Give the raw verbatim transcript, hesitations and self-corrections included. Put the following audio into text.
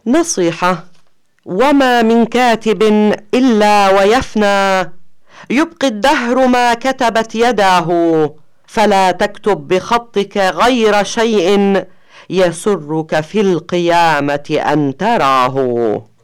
نصيحة: وما من كاتب إلا ويفنى، يبقي الدهر ما كتبت يداه، فلا تكتب بخطك غير شيء يسرك في القيامة أن تراه.